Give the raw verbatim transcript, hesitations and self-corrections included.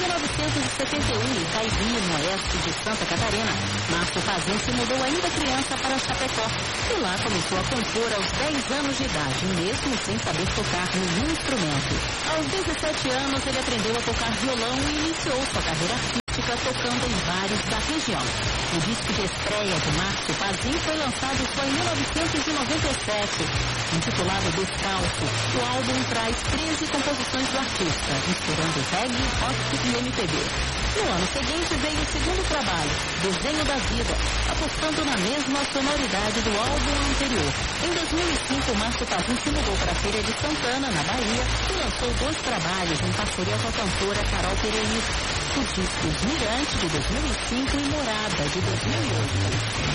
mil novecentos e setenta e um, em Itaibi, no oeste de Santa Catarina, Márcio Pazin se mudou ainda criança para Chapecó e lá começou a compor aos dez anos de idade, mesmo sem saber tocar nenhum instrumento. Aos dezessete anos, ele aprendeu a tocar violão e iniciou sua carreira artística tocando em bares da região. O disco de estreia de Márcio Pazin foi lançado só em mil novecentos e noventa e sete. Intitulado Descalço, o álbum traz treze composições do artista, misturando reggae, rock e M P B. No ano seguinte veio o segundo trabalho, Desenho da Vida, apostando na mesma sonoridade do álbum anterior. Em dois mil e cinco, Márcio Pazin se mudou para a Feira de Santana, na Bahia, e lançou dois trabalhos em parceria com a cantora Carol Pereira, os discos Mirante, de dois mil e cinco, e Morada, de dois mil e oito.